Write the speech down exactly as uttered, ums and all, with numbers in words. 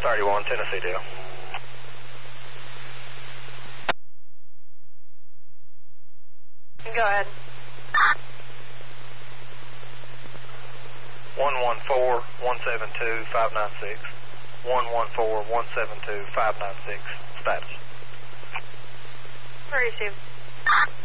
thirty-one, Tennessee deal. Go ahead. one one four, one seven two, five nine six. one one four, one seven two, five nine six. Status. Receive.